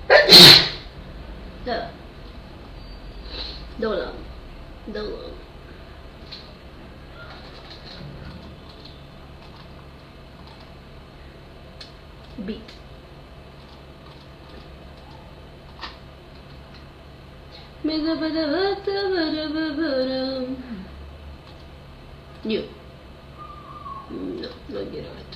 Da. Dolan. Dolan. Beat. You. No, non get it.